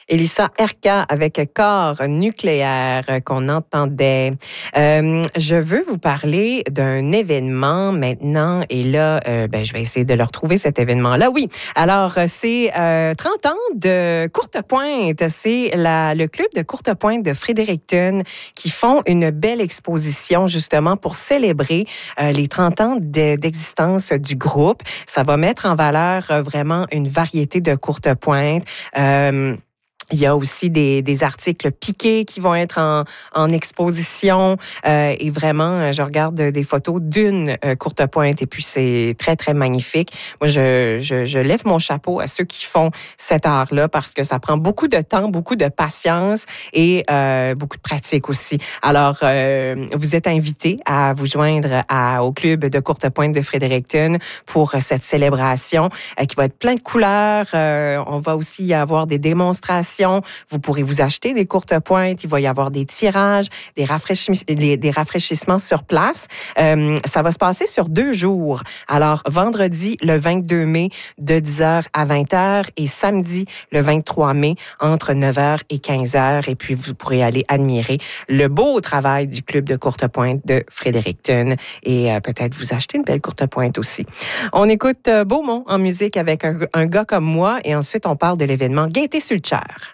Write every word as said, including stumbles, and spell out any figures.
Elissa Erka avec Corps nucléaire qu'on entendait. Euh, je veux vous parler d'un événement maintenant et là, euh, ben, je vais essayer de le retrouver cet événement-là. Oui, alors c'est euh, trente ans de Courte Pointe. C'est la, le club de Courte Pointe de Fredericton qui font une belle exposition justement pour célébrer euh, les trente ans de, d'existence du groupe. Ça va mettre en valeur euh, vraiment une variété de Courte Pointe. Euh, Il y a aussi des, des articles piqués qui vont être en, en exposition. Euh, et vraiment, je regarde des photos d'une euh, Courte Pointe et puis c'est très, très magnifique. Moi, je, je, je lève mon chapeau à ceux qui font cet art-là parce que ça prend beaucoup de temps, beaucoup de patience et euh, beaucoup de pratique aussi. Alors, euh, vous êtes invités à vous joindre à, au club de Courte Pointe de Fredericton pour cette célébration euh, qui va être plein de couleurs. Euh, on va aussi y avoir des démonstrations. Vous pourrez vous acheter des Courte Pointe. Il va y avoir des tirages, des, rafraîchis- des rafraîchissements sur place. Euh, ça va se passer sur deux jours. Alors, vendredi, le vingt-deux mai, de dix heures à vingt heures et samedi, le vingt-trois mai, entre neuf heures et quinze heures. Et puis, vous pourrez aller admirer le beau travail du club de Courte Pointe de Fredericton et euh, peut-être vous acheter une belle Courte Pointe aussi. On écoute euh, Beaumont en musique avec un, un gars comme moi et ensuite, on parle de l'événement Gaieté sur le Cher.